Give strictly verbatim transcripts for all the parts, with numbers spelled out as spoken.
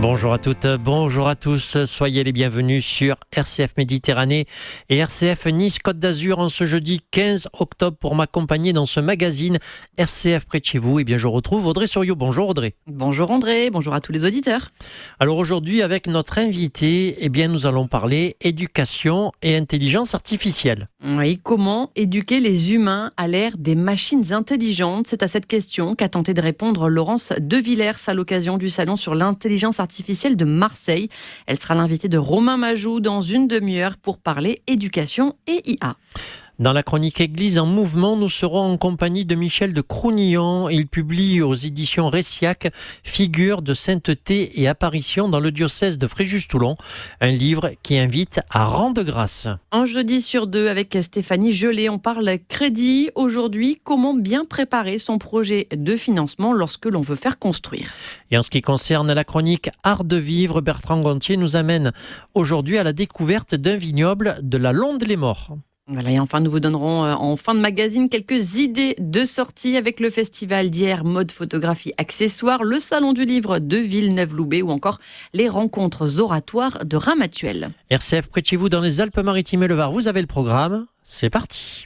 Bonjour à toutes, bonjour à tous, soyez les bienvenus sur R C F Méditerranée et R C F Nice Côte d'Azur en ce jeudi quinze octobre pour m'accompagner dans ce magazine R C F près de chez vous. Et bien je retrouve Audrey Soriot. Bonjour Audrey. Bonjour André, bonjour à tous les auditeurs. Alors aujourd'hui avec notre invité, eh bien nous allons parler éducation et intelligence artificielle. Oui, comment éduquer les humains à l'ère des machines intelligentes? C'est à cette question qu'a tenté de répondre Laurence De Villers à l'occasion du salon sur l'intelligence artificielle de Marseille. Elle sera l'invitée de Romain Majou dans une demi-heure pour parler éducation et I A. Dans la chronique Église en mouvement, nous serons en compagnie de Michel de Crounillon. Il publie aux éditions Ressiac Figures de sainteté et apparition dans le diocèse de Fréjus-Toulon, un livre qui invite à rendre grâce. Un jeudi sur deux avec Stéphanie Gelé, on parle crédit. Aujourd'hui, comment bien préparer son projet de financement lorsque l'on veut faire construire. Et en ce qui concerne la chronique Art de vivre, Bertrand Gontier nous amène aujourd'hui à la découverte d'un vignoble de la Londe-les-Morts. Voilà, et enfin, nous vous donnerons euh, en fin de magazine quelques idées de sortie avec le festival d'hier Mode Photographie Accessoires, le salon du livre de Villeneuve-Loubet ou encore les rencontres oratoires de Ramatuelle. R C F près de chez vous dans les Alpes-Maritimes et le Var, vous avez le programme, c'est parti.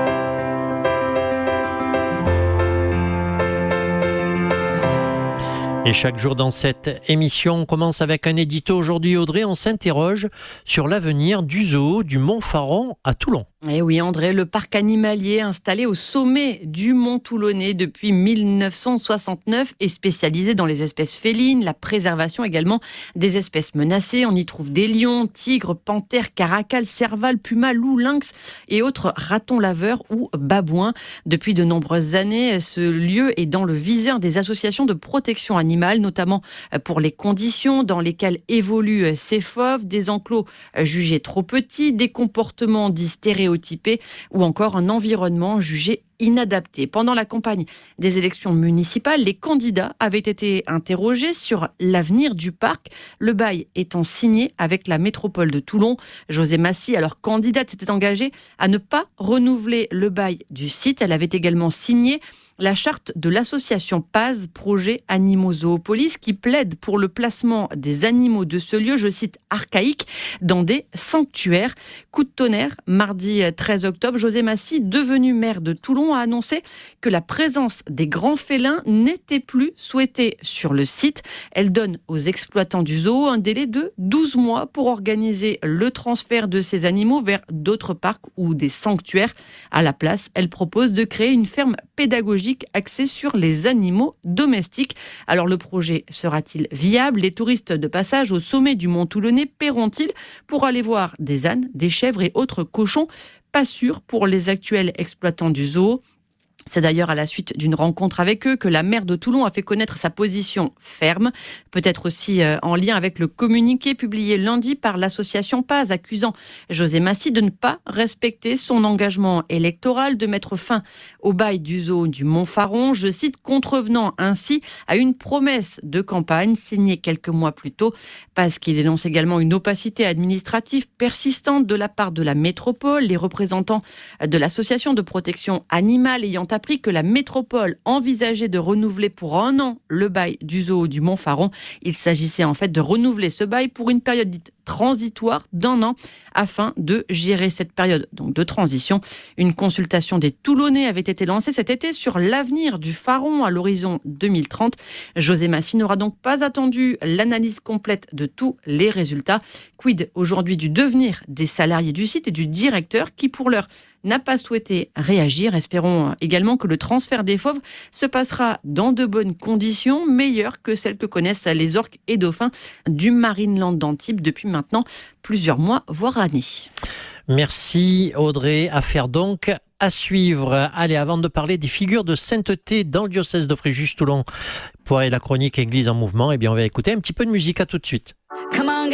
Et chaque jour dans cette émission, on commence avec un édito. Aujourd'hui, Audrey, on s'interroge sur l'avenir du zoo du Mont-Faron à Toulon. Et oui, André, le parc animalier installé au sommet du Mont Toulonnais depuis mille neuf cent soixante-neuf est spécialisé dans les espèces félines, la préservation également des espèces menacées. On y trouve des lions, tigres, panthères, caracals, servals, pumas, loups, lynx et autres ratons laveurs ou babouins. Depuis de nombreuses années, ce lieu est dans le viseur des associations de protection animale, notamment pour les conditions dans lesquelles évoluent ces fauves, des enclos jugés trop petits, des comportements dits stéréotypés ou encore un environnement jugé inadapté. Pendant la campagne des élections municipales, les candidats avaient été interrogés sur l'avenir du parc, le bail étant signé avec la métropole de Toulon. José Massy, alors candidate, s'était engagée à ne pas renouveler le bail du site. Elle avait également signé la charte de l'association P A Z, Projet Animaux Zoopolis, qui plaide pour le placement des animaux de ce lieu, je cite, archaïque, dans des sanctuaires. Coup de tonnerre, mardi treize octobre, José Massy, devenu maire de Toulon, a annoncé que la présence des grands félins n'était plus souhaitée sur le site. Elle donne aux exploitants du zoo un délai de douze mois pour organiser le transfert de ces animaux vers d'autres parcs ou des sanctuaires. À la place, elle propose de créer une ferme pédagogique axée sur les animaux domestiques. Alors le projet sera-t-il viable? Les touristes de passage au sommet du Mont Toulonnais paieront-ils pour aller voir des ânes, des chèvres et autres cochons? Pas sûr pour les actuels exploitants du zoo. C'est d'ailleurs à la suite d'une rencontre avec eux que la maire de Toulon a fait connaître sa position ferme, peut-être aussi en lien avec le communiqué publié lundi par l'association P A Z, accusant José Massy de ne pas respecter son engagement électoral de mettre fin au bail du zoo du Mont-Faron, je cite, contrevenant ainsi à une promesse de campagne signée quelques mois plus tôt. P A Z qui dénonce également une opacité administrative persistante de la part de la métropole, les représentants de l'association de protection animale ayant appris que la métropole envisageait de renouveler pour un an le bail du zoo du Mont-Faron. Il s'agissait en fait de renouveler ce bail pour une période dite transitoire d'un an afin de gérer cette période donc de transition. Une consultation des Toulonnais avait été lancée cet été sur l'avenir du Faron à l'horizon deux mille trente. José Massy n'aura donc pas attendu l'analyse complète de tous les résultats. Quid aujourd'hui du devenir des salariés du site et du directeur qui pour l'heure n'a pas souhaité réagir. Espérons également que le transfert des fauves se passera dans de bonnes conditions, meilleures que celles que connaissent les orques et dauphins du Marineland d'Antibes depuis maintenant plusieurs mois, voire années. Merci Audrey. Affaire donc à suivre. Allez, avant de parler des figures de sainteté dans le diocèse de Fréjus-Toulon, pour la chronique Église en mouvement, eh bien on va écouter un petit peu de musique. À tout de suite. Come on,